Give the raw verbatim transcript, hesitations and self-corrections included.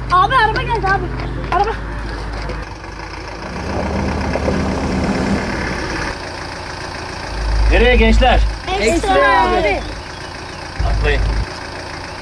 Abi araba geldi abi. Araba. Nereye gençler? Ekstra abi. Atlayın.